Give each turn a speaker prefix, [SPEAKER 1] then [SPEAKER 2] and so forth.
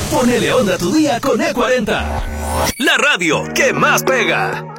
[SPEAKER 1] Ponele onda a tu día con E40. La radio que más pega.